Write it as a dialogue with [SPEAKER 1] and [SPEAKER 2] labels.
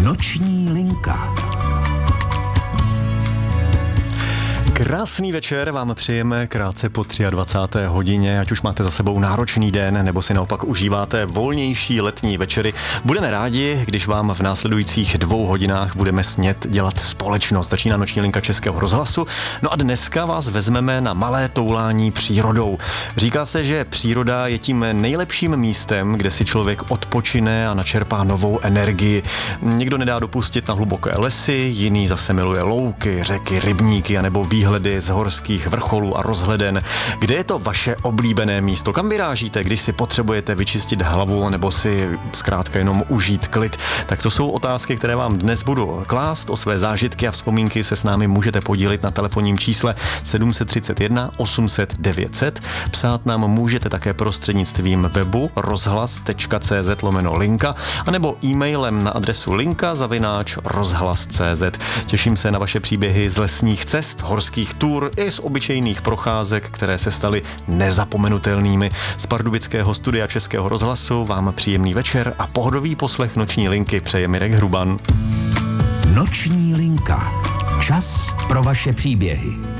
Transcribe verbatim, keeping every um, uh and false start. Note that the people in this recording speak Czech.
[SPEAKER 1] Noční linka.
[SPEAKER 2] Krásný večer vám přejeme krátce po dvacáté třetí hodině, ať už máte za sebou náročný den, nebo si naopak užíváte volnější letní večery. Budeme rádi, když vám v následujících dvou hodinách budeme smět dělat společnost. Začíná noční linka Českého rozhlasu. No a dneska vás vezmeme na malé toulání přírodou. Říká se, že příroda je tím nejlepším místem, kde si člověk odpočine a načerpá novou energii. Někdo nedá dopustit na hluboké lesy, jiný zase miluje louky, řeky, rybníky anebo výhledy z horských vrcholů a rozhleden. Kde je to vaše oblíbené místo? Kam vyrážíte, když si potřebujete vyčistit hlavu nebo si zkrátka jenom užít klid? Tak to jsou otázky, které vám dnes budu klást. O své zážitky a vzpomínky se s námi můžete podílit na telefonním čísle sedm set třicet jedna osm set devět set. Psát nám můžete také prostřednictvím webu rozhlas.cz lomeno linka anebo e-mailem na adresu linka zavináč rozhlas.cz. Těším se na vaše příběhy z lesních cest, horských tur i z obyčejných procházek, které se staly nezapomenutelnými. Z pardubického studia Českého rozhlasu vám příjemný večer a pohodový poslech noční linky přeje Mirek Hruban.
[SPEAKER 1] Noční linka. Čas pro vaše příběhy.